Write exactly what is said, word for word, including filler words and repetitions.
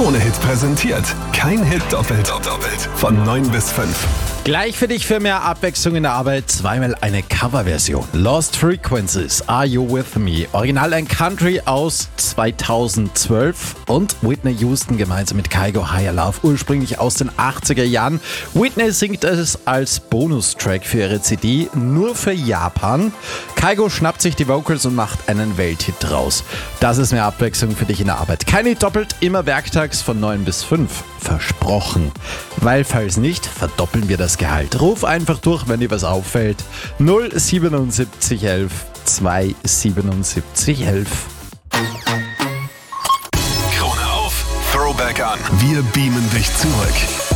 Krone-Hit präsentiert. Kein Hit doppelt. doppelt. Von neun bis fünf. Gleich für dich für mehr Abwechslung in der Arbeit zweimal eine Coverversion. Lost Frequencies, Are You With Me? Original ein Country aus zweitausendzwölf und Whitney Houston gemeinsam mit Kygo Higher Love, ursprünglich aus den achtziger Jahren. Whitney singt es als Bonustrack für ihre C D, nur für Japan. Kygo schnappt sich die Vocals und macht einen Welthit draus. Das ist mehr Abwechslung für dich in der Arbeit. Keine doppelt, immer werktags von neun bis fünf. Versprochen. Weil falls nicht, verdoppeln wir das Gehalt. Ruf einfach durch, wenn dir was auffällt. null siebenundsiebzig elf zweihundertsiebenundsiebzig elf. Krone auf, Throwback an. Wir beamen dich zurück.